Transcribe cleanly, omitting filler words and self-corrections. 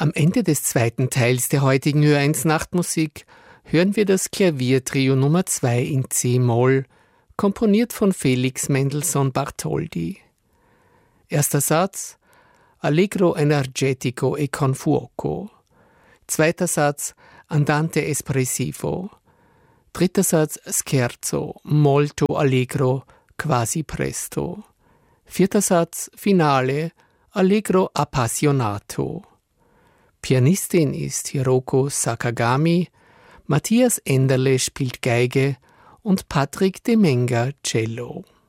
Am Ende des zweiten Teils der heutigen Hör1 Nachtmusik hören wir das Klaviertrio Nummer 2 in C-Moll, komponiert von Felix Mendelssohn Bartholdy. Erster Satz: Allegro energetico e con fuoco. Zweiter Satz: Andante espressivo. Dritter Satz: Scherzo, molto allegro, quasi presto. Vierter Satz: Finale, allegro appassionato. Pianistin ist Hiroko Sakagami, Matthias Enderle spielt Geige und Patrick Demenga Cello.